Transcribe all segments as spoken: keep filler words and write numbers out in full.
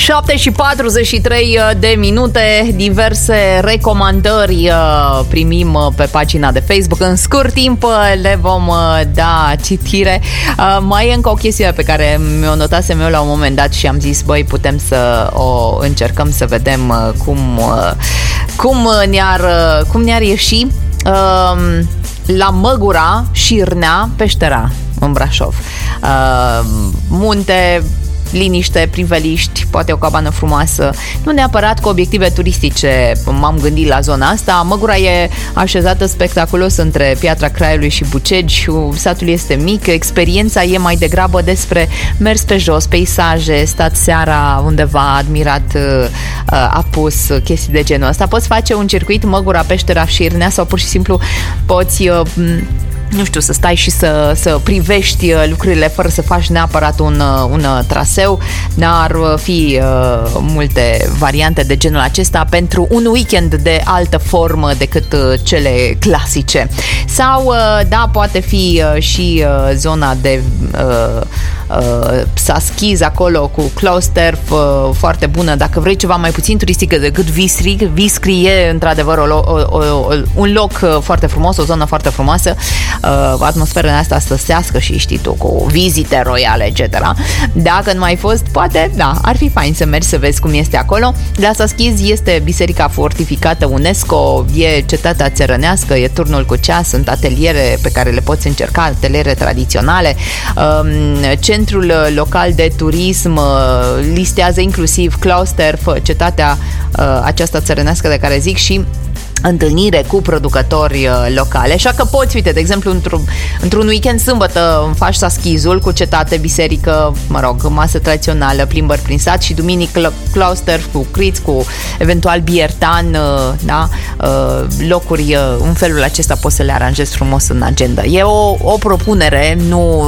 șapte și patruzeci și trei de minute, diverse recomandări primim pe pagina de Facebook. În scurt timp le vom da citire. Mai e încă o chestie pe care mi-o notasem eu la un moment dat și am zis, băi, putem să o încercăm să vedem cum, cum ne-ar, cum ne-ar ieși. La Măgura, Șirnea, Peștera, în Brașov. Munte, liniște, priveliști, poate o cabană frumoasă, nu neapărat cu obiective turistice. M-am gândit la zona asta. Măgura e așezată spectaculos între Piatra Craiului și Bucegi. Satul este mic, experiența e mai degrabă despre mers pe jos, peisaje, stat seara undeva, admirat apus, chestii de genul ăsta. Poți face un circuit Măgura, Peștera, Șirnea sau pur și simplu poți, nu știu, să stai și să, să privești lucrurile fără să faci neapărat un, un traseu. N-ar fi uh, multe variante de genul acesta pentru un weekend de altă formă decât uh, cele clasice. Sau, uh, da, poate fi uh, și uh, zona de uh, uh, Saskiz acolo cu Closterf, uh, foarte bună. Dacă vrei ceva mai puțin turistic decât Visri, Viscri e într-adevăr o, o, o, un loc uh, foarte frumos, o zonă foarte frumoasă. Uh, atmosfera asta stăsească și știi tu, cu vizite royale, et cetera. Dacă nu mai ai fost, poate, da, ar fi fain să mergi să vezi cum este acolo. La Saskiz este biserica fortificată UNESCO, e cetatea țărănească, e turnul cu ceas, sunt ateliere pe care le poți încerca, ateliere tradiționale. Um, centrul local de turism uh, listează inclusiv Closterf, cetatea uh, aceasta țărănească de care zic, și întâlnire cu producători locale. Așa că poți, uite, de exemplu, într-un, într-un weekend sâmbătă faci Saskizul cu cetate, biserică, mă rog, masă tradițională, plimbări prin sat, și duminică Closterf cu Criț, cu eventual Biertan, da? Locuri în felul acesta poți să le aranjezi frumos în agenda. E o, o propunere, nu,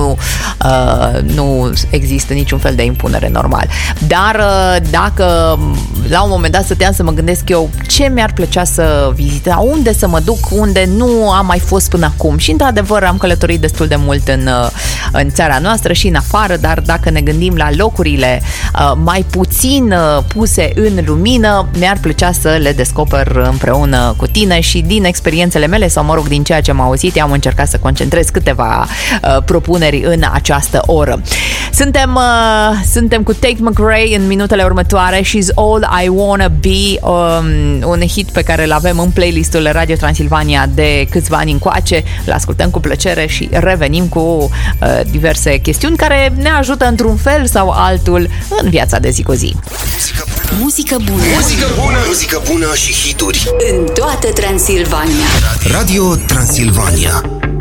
nu există niciun fel de impunere, normal. Dar dacă la un moment dat stăteam să mă gândesc eu ce mi-ar plăcea să vizita, unde să mă duc, unde nu am mai fost până acum, și într-adevăr am călătorit destul de mult în, în țara noastră și în afară, dar dacă ne gândim la locurile uh, mai puțin uh, puse în lumină, mi-ar plăcea să le descoper împreună cu tine și din experiențele mele, sau mă rog, din ceea ce am auzit, am încercat să concentrez câteva uh, propuneri în această oră. Suntem, uh, suntem cu Tate McRae în minutele următoare, She's All I Wanna Be, um, un hit pe care îl avem în playlistul Radio Transilvania de câțiva ani încoace. Îl ascultăm cu plăcere și revenim cu uh, diverse chestiuni care ne ajută într-un fel sau altul în viața de zi cu zi. Muzică bună. Muzică bună. Muzică bună și hituri în toată Transilvania. Radio Transilvania.